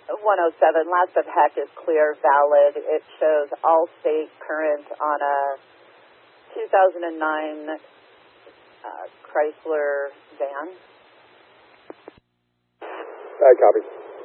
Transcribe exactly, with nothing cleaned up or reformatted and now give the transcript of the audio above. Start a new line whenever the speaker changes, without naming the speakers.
one oh seven, last of heck is clear, valid. It shows all state current on a two thousand nine uh, Chrysler van.
I copy.